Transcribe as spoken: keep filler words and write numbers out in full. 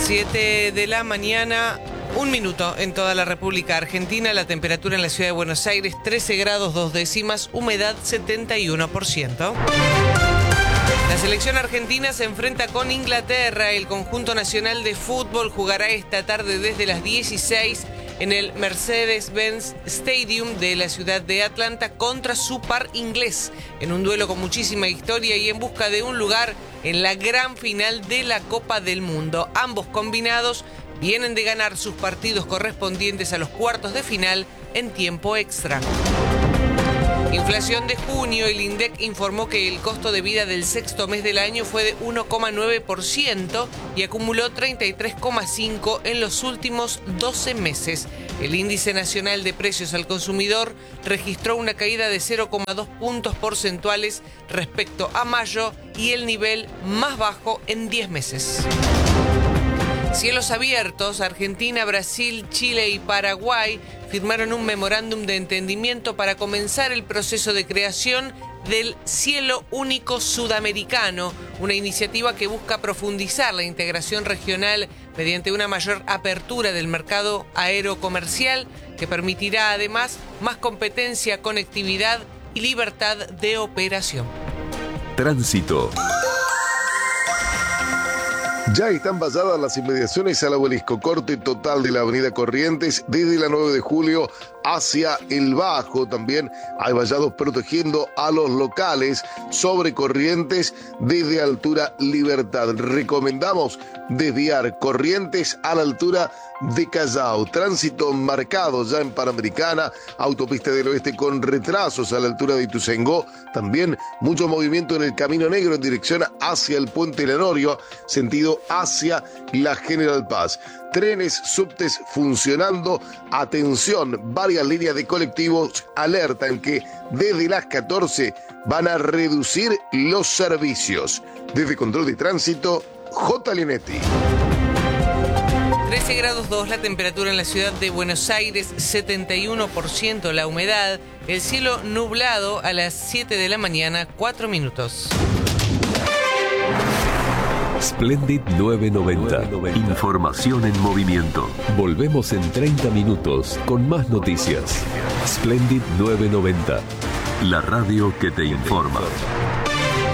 siete de la mañana, un minuto en toda la República Argentina. La temperatura en la ciudad de Buenos Aires, trece grados dos décimas, humedad setenta y uno por ciento. La selección argentina se enfrenta con Inglaterra. El conjunto nacional de fútbol jugará esta tarde desde las dieciséis en el Mercedes-Benz Stadium de la ciudad de Atlanta contra su par inglés, en un duelo con muchísima historia y en busca de un lugar en la gran final de la Copa del Mundo. Ambos combinados vienen de ganar sus partidos correspondientes a los cuartos de final en tiempo extra. Inflación de junio. El INDEC informó que el costo de vida del sexto mes del año fue de uno coma nueve por ciento y acumuló treinta y tres coma cinco por ciento en los últimos doce meses. El índice nacional de precios al consumidor registró una caída de cero coma dos puntos porcentuales respecto a mayo y el nivel más bajo en diez meses. Cielos abiertos. Argentina, Brasil, Chile y Paraguay firmaron un memorándum de entendimiento para comenzar el proceso de creación del Cielo Único Sudamericano, una iniciativa que busca profundizar la integración regional mediante una mayor apertura del mercado aerocomercial que permitirá además más competencia, conectividad y libertad de operación. Tránsito. Ya están valladas las inmediaciones al obelisco, corte total de la avenida Corrientes desde la nueve de julio hacia el Bajo. También hay vallados protegiendo a los locales sobre Corrientes desde altura Libertad. Recomendamos desviar Corrientes a la altura de Callao. Tránsito marcado ya en Panamericana, autopista del oeste con retrasos a la altura de Ituzaingó. También mucho movimiento en el Camino Negro en dirección hacia el Puente Lenorio, sentido hacia la General Paz. Trenes, subtes funcionando. Atención, varias líneas de colectivos alertan que desde las catorce van a reducir los servicios. Desde Control de Tránsito, J. Linetti. trece grados dos la temperatura en la ciudad de Buenos Aires, setenta y uno por ciento la humedad, el cielo nublado a las siete de la mañana, cuatro minutos. Splendid nueve noventa. Información en movimiento. Volvemos en treinta minutos con más noticias. Splendid nueve noventa. La radio que te informa.